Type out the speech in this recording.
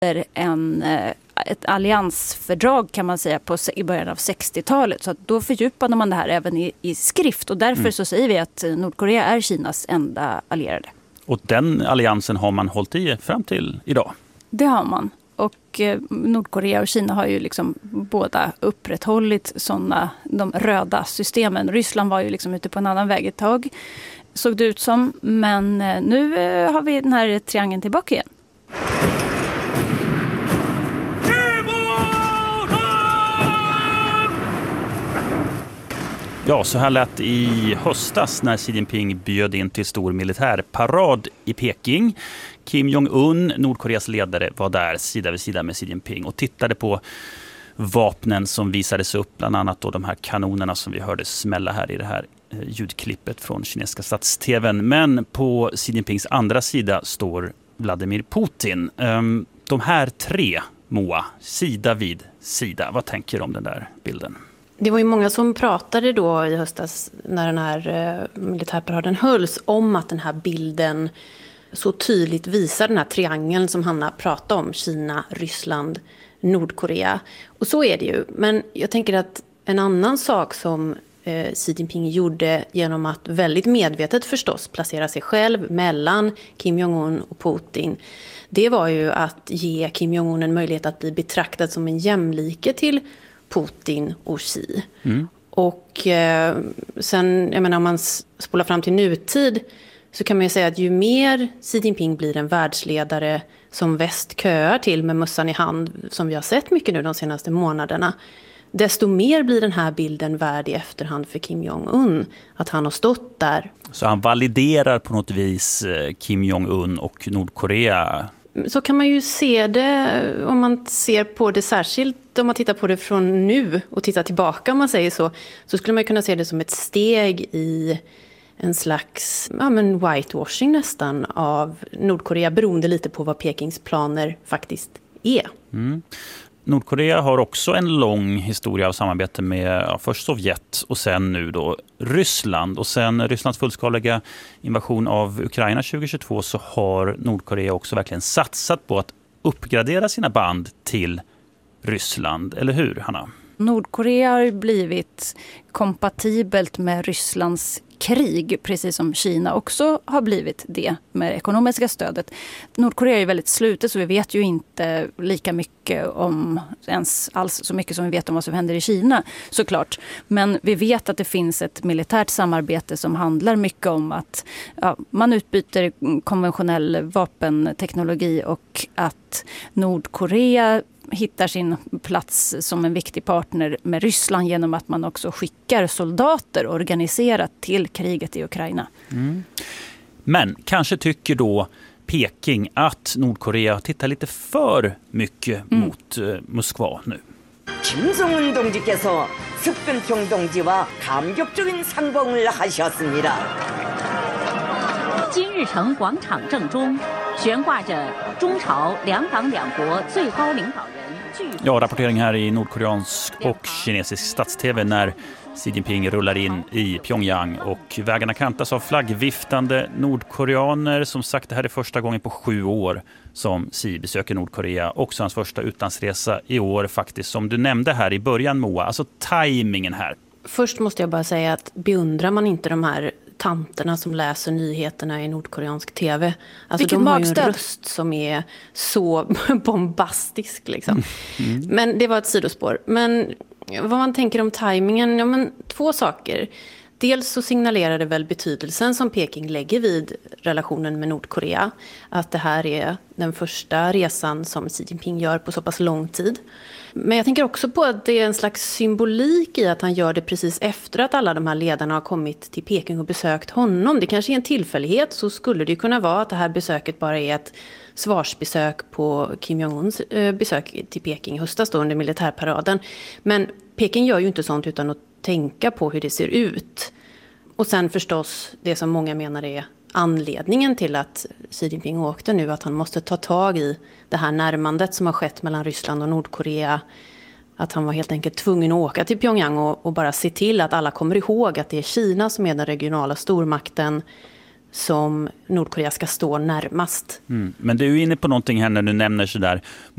ett alliansfördrag kan man säga i början av 60-talet. Så att då fördjupade man det här även i skrift. Och därför så säger vi att Nordkorea är Kinas enda allierade. Och den alliansen har man hållit i fram till idag? Det har man. Och Nordkorea och Kina har ju liksom båda upprätthållit de röda systemen. Ryssland var ju liksom ute på en annan väg ett tag, såg det ut som. Men nu har vi den här triangeln tillbaka igen. Ja, så här lät i höstas när Xi Jinping bjöd in till stor militärparad i Peking. Kim Jong-un, Nordkoreas ledare, var där sida vid sida med Xi Jinping och tittade på vapnen som visades upp, bland annat då de här kanonerna som vi hörde smälla här i det här ljudklippet från kinesiska stats-tvn. Men på Xi Jinpings andra sida står Vladimir Putin. De här tre, Moa, sida vid sida. Vad tänker du om den där bilden? Det var ju många som pratade då i höstas när den här militärparaden hölls om att den här bilden så tydligt visar den här triangeln som Hanna pratade om. Kina, Ryssland, Nordkorea. Och så är det ju. Men jag tänker att en annan sak som Xi Jinping gjorde genom att väldigt medvetet förstås placera sig själv mellan Kim Jong-un och Putin, det var ju att ge Kim Jong-un en möjlighet att bli betraktad som en jämlike till Putin och Xi. Och sen, jag menar, om man spolar fram till nutid så kan man ju säga att ju mer Xi Jinping blir en världsledare som väst köar till med mössan i hand, som vi har sett mycket nu de senaste månaderna, desto mer blir den här bilden värd i efterhand för Kim Jong-un. Att han har stått där. Så han validerar på något vis Kim Jong-un och Nordkorea? Så kan man ju se det om man ser på det särskilt, om man tittar på det från nu och tittar tillbaka om man säger så skulle man kunna se det som ett steg i en slags whitewashing nästan av Nordkorea, beroende lite på vad Pekings planer faktiskt är. Nordkorea har också en lång historia av samarbete med först Sovjet och sen nu då Ryssland. Och sen Rysslands fullskaliga invasion av Ukraina 2022 så har Nordkorea också verkligen satsat på att uppgradera sina band till Ryssland. Eller hur, Hanna? Nordkorea har blivit kompatibelt med Rysslands krig, precis som Kina också har blivit det med ekonomiska stödet. Nordkorea är ju väldigt slutet så vi vet ju inte lika mycket om, ens alls så mycket som vi vet om vad som händer i Kina såklart. Men vi vet att det finns ett militärt samarbete som handlar mycket om att man utbyter konventionell vapenteknologi och att Nordkorea hittar sin plats som en viktig partner med Ryssland genom att man också skickar soldater organiserat till kriget i Ukraina. Men kanske tycker då Peking att Nordkorea tittar lite för mycket mot Moskva nu. Kim Jong-un 동지께서 석변평 동지와 감격적인 상봉을 하셨습니다. 金日成广场正中悬挂着中朝两党两国最高领导人。 Ja, rapportering här i nordkoreansk och kinesisk stats-tv när Xi Jinping rullar in i Pyongyang och vägarna kantas av flaggviftande nordkoreaner. Som sagt, det här är första gången på 7 år som Xi besöker Nordkorea. Också hans första utlandsresa i år faktiskt, som du nämnde här i början, Moa. Alltså tajmingen här. Först måste jag bara säga att beundrar man inte de här tanterna som läser nyheterna i nordkoreansk tv. Alltså de har ju en röst som är så bombastisk liksom. Men det var ett sidospår. Men vad man tänker om tajmingen, ja men 2 saker. Dels så signalerar det väl betydelsen som Peking lägger vid relationen med Nordkorea. Att det här är den första resan som Xi Jinping gör på så pass lång tid. Men jag tänker också på att det är en slags symbolik i att han gör det precis efter att alla de här ledarna har kommit till Peking och besökt honom. Det kanske är en tillfällighet, så skulle det kunna vara att det här besöket bara är ett svarsbesök på Kim Jong-uns besök till Peking i höstas då under militärparaden. Men Peking gör ju inte sånt utan att tänka på hur det ser ut. Och sen förstås det som många menar är anledningen till att Xi Jinping åkte nu, att han måste ta tag i det här närmandet som har skett mellan Ryssland och Nordkorea. Att han var helt enkelt tvungen att åka till Pyongyang och bara se till att alla kommer ihåg att det är Kina som är den regionala stormakten som Nordkorea ska stå närmast. Men du är inne på någonting här när du nämner sådär